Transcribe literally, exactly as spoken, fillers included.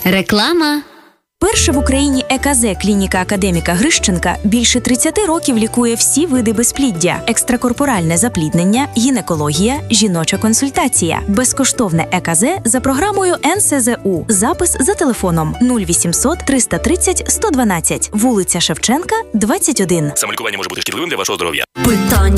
Реклама. Перша в Україні е ка зет клініка академіка Грищенка більше тридцяти років лікує всі види безпліддя, екстракорпоральне запліднення, гінекологія, жіноча консультація. Безкоштовне е ка зет за програмою ен ес зет у. Запис за телефоном нуль вісімсот триста тридцять сто дванадцять. Вулиця Шевченка, двадцять один. Самолікування може бути шкідливим для вашого здоров'я. Питання